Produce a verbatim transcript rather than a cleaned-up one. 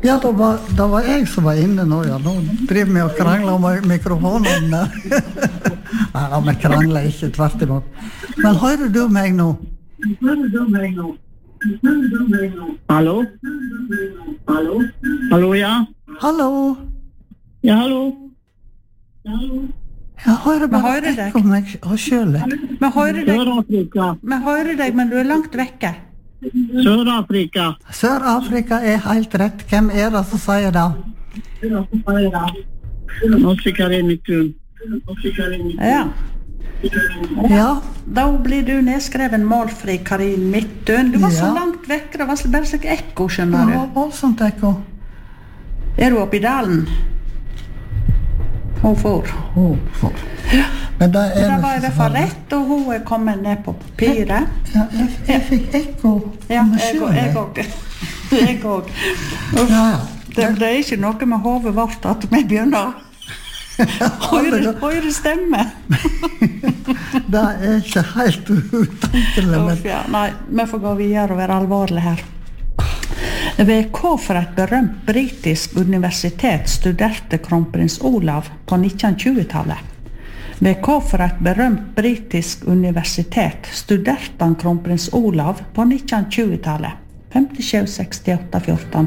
Ja, det var, det var jeg som var inne nå, ja. Nå driver vi og krangler om mikrofonen. Nei, da, vi krangler ikke, tvert imot. Men hører du meg nå? Hører du meg nå? Hører du meg nå? Hallo? Hallo? Hallo, ja? Hallo? Ja, hallo? Hallo? Jeg hører bare hører deg. ekko meg og selv. Vi hører deg, Sør-Afrika. vi hører deg, men du er langt vekke. Sør-Afrika. Sør-Afrika er helt rett. Hvem er det som sier det? Norske Karin Midtun. Ja. Ja, Da blir du nedskreven målfri Karin Midtun. Du var så Ja. langt vekke, det var så- bare slik ekko, det skjønner var du. voldsomt ekko. Er du oppe i dalen? Hun får. Oh, for. Men det er Det var i hvert fall rett, og hun er kommet ned på papiret. Ja, jeg, jeg fikk ekko Ja, om meg jeg og selv. jeg og. Jeg og. Ja, ja. Det, det er ikke noe med hodet vårt at vi begynner å høre, høre stemme. Det er ikke helt utenkelig, men Uff, ja. Nei, vi får gå videre og være alvorlige her. Ved hvorfor et berømt britisk universitet studerte kronprins Olav på nittenhundre-tjuetallet? Ved hvorfor et berømt britisk universitet studerte han kronprins Olav på nittenhundre-tjuetallet? femtisju, sekstiåtte, fjorten.